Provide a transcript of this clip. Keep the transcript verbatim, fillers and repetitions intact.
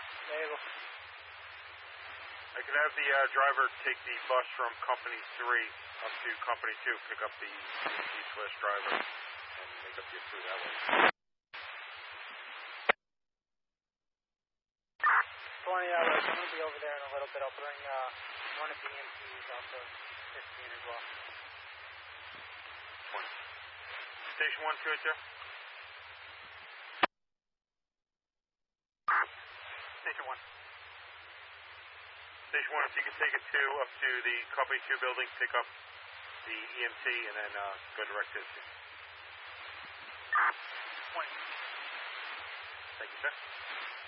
Able. I can have the uh, driver take the bus from Company three up to Company two, pick up the E M T slash driver, and make up the two that way. twenty hours. I'm going to be over there in a little bit. I'll bring uh, one of the E M Ts out to fifteen as well. twenty. Station one, two, eight, zero. Station one. Station one, if you can take a two up to the Company two building, pick up the E M T, and then uh, go direct to the two. twenty. Thank you, sir.